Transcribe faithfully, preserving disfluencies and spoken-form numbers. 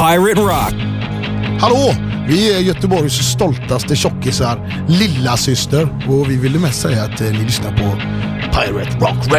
Pirate Rock. Hallå, vi är Göteborgs stoltaste tjockisar, lilla syster, och vi ville mest säga att eh, ni lyssnar på Pirate Rock Radio.